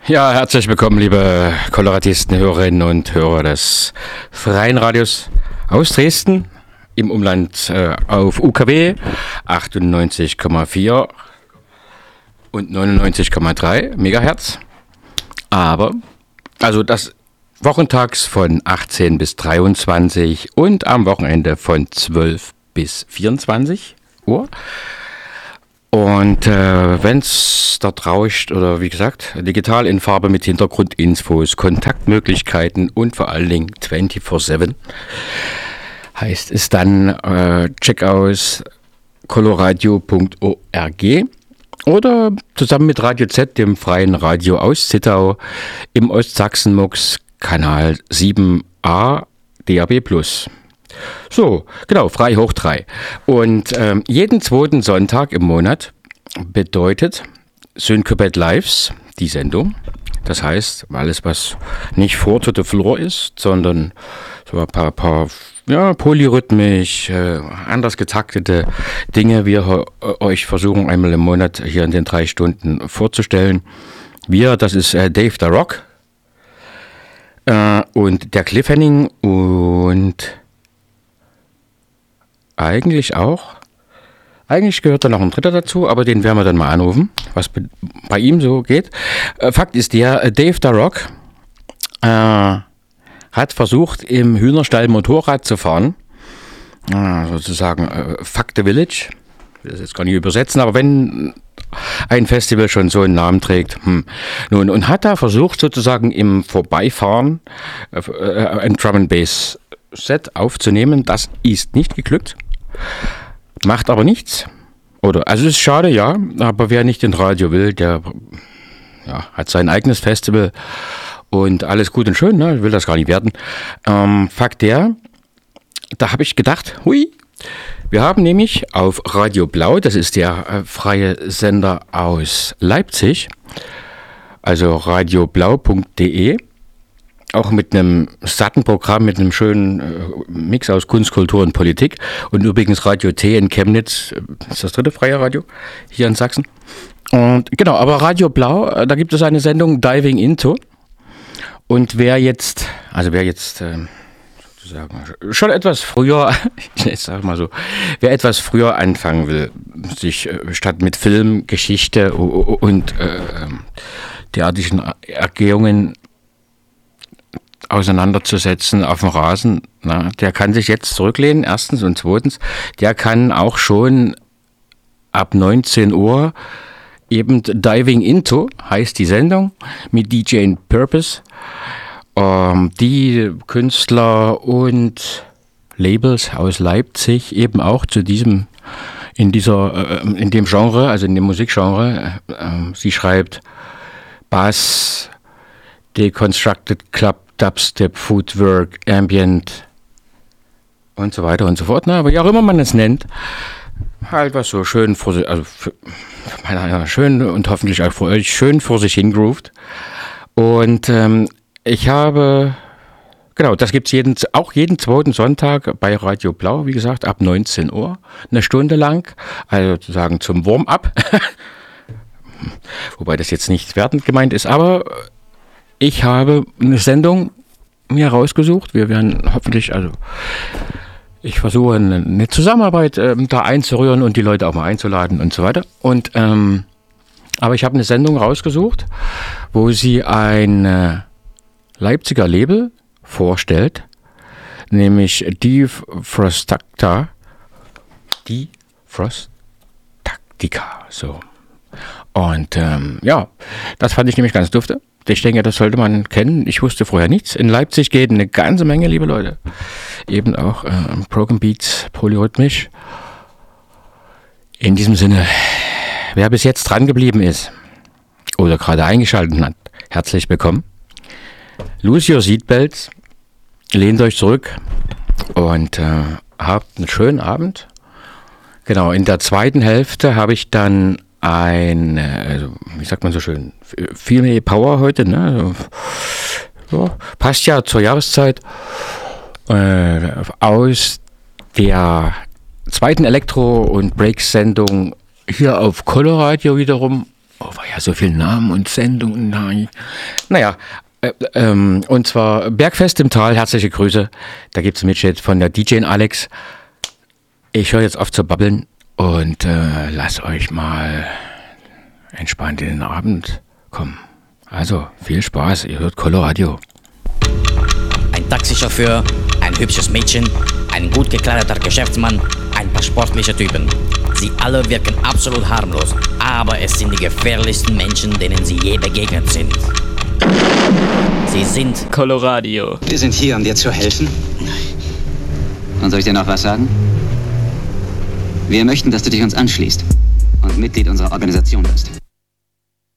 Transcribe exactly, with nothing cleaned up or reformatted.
Ja, herzlich willkommen, liebe Koloratisten, Hörerinnen und Hörer des Freien Radios aus Dresden im Umland äh, auf U K W achtundneunzig Komma vier und neunundneunzig Komma drei Megahertz. Aber, also das wochentags von achtzehn bis dreiundzwanzig und am Wochenende von zwölf bis vierundzwanzig Uhr. Und äh, wenn es dort rauscht, oder wie gesagt, digital in Farbe mit Hintergrundinfos, Kontaktmöglichkeiten und vor allen Dingen vierundzwanzig sieben, heißt es dann, äh, check aus coloradio punkt org oder zusammen mit Radio Z, dem freien Radio aus Zittau, im Ostsachsen-Mux, Kanal sieben a D A B plus. So, genau, frei hoch drei. Und ähm, jeden zweiten Sonntag im Monat bedeutet Syncopet Lives die Sendung. Das heißt, alles, was nicht vor to the floor ist, sondern so ein paar, paar ja, polyrhythmisch, äh, anders getaktete Dinge wir äh, euch versuchen einmal im Monat hier in den drei Stunden vorzustellen. Wir, das ist äh, Dave the Rock äh, und der Cliff Henning und Eigentlich auch. Eigentlich gehört da noch ein dritter dazu, aber den werden wir dann mal anrufen, was bei ihm so geht. Fakt ist der, Dave the Rock äh, hat versucht, im Hühnerstall Motorrad zu fahren. Äh, sozusagen äh, Fuck the Village. Ich will das jetzt gar nicht übersetzen, aber wenn ein Festival schon so einen Namen trägt. Hm. Nun, und hat da versucht, sozusagen im Vorbeifahren äh, ein Drum and Bass Set aufzunehmen. Das ist nicht geglückt. Macht aber nichts. Oder, also ist schade, ja, aber wer nicht in Radio will, der ja, hat sein eigenes Festival und alles gut und schön, ne? Will das gar nicht werden. Ähm, Fakt der, da habe ich gedacht, hui, wir haben nämlich auf Radio Blau, das ist der äh, freie Sender aus Leipzig, also radioblau punkt de, auch mit einem satten Programm, mit einem schönen äh, Mix aus Kunst, Kultur und Politik. Und übrigens Radio T in Chemnitz, das ist das dritte freie Radio hier in Sachsen. Und genau, aber Radio Blau, äh, da gibt es eine Sendung Diving Into. Und wer jetzt, also wer jetzt äh, sozusagen schon etwas früher, ich sag mal so, wer etwas früher anfangen will, sich äh, statt mit Film, Geschichte und äh, derartigen Ergehungen auseinanderzusetzen auf dem Rasen, na, der kann sich jetzt zurücklehnen, erstens, und zweitens, der kann auch schon ab neunzehn Uhr eben Diving Into, heißt die Sendung, mit D J Purpose, ähm, die Künstler und Labels aus Leipzig eben auch zu diesem, in dieser, äh, in dem Genre, also in dem Musikgenre, äh, sie schreibt Bass, Deconstructed Club, Dubstep, Footwork, Ambient und so weiter und so fort. Na, aber wie auch immer man es nennt, halt was so schön vor sich, also für, für, schön und hoffentlich auch für euch schön vor sich hingroovt. Und ähm, ich habe, genau, das gibt es jeden, auch jeden zweiten Sonntag bei Radio Blau, wie gesagt, ab neunzehn Uhr, eine Stunde lang, also sozusagen zum Warm-up. Wobei das jetzt nicht wertend gemeint ist, aber ich habe eine Sendung mir rausgesucht. Wir werden hoffentlich, also ich versuche eine Zusammenarbeit äh, da einzurühren und die Leute auch mal einzuladen und so weiter. Und ähm, aber ich habe eine Sendung rausgesucht, wo sie ein äh, Leipziger Label vorstellt, nämlich die Frostacta, die Frostactica, so. Und ähm, ja, das fand ich nämlich ganz dufte. Ich denke, das sollte man kennen. Ich wusste vorher nichts. In Leipzig geht eine ganze Menge, liebe Leute. Eben auch äh, Broken Beats, polyrhythmisch. In diesem Sinne, wer bis jetzt dran geblieben ist oder gerade eingeschaltet hat, herzlich willkommen. Lose your seatbelts, lehnt euch zurück und äh, habt einen schönen Abend. Genau, in der zweiten Hälfte habe ich dann ein, also, wie sagt man so schön, viel mehr Power heute, ne? Ja, passt ja zur Jahreszeit. Äh, aus der zweiten Elektro- und Break-Sendung hier auf Coloradio wiederum Oh, war ja so viele Namen und Sendungen. Nein. Naja, äh, ähm, und zwar Bergfest im Tal, herzliche Grüße. Da gibt es Mitschnitt von der D J Alex. Ich höre jetzt auf zu babbeln und äh, lasst euch mal entspannt in den Abend kommen. Also, viel Spaß, ihr hört Coloradio. Ein Taxichauffeur, ein hübsches Mädchen, ein gut gekleideter Geschäftsmann, ein paar sportliche Typen. Sie alle wirken absolut harmlos, aber es sind die gefährlichsten Menschen, denen sie je begegnet sind. Sie sind Coloradio. Wir sind hier, um dir zu helfen. Und soll ich dir noch was sagen? Wir möchten, dass du dich uns anschließt und Mitglied unserer Organisation wirst.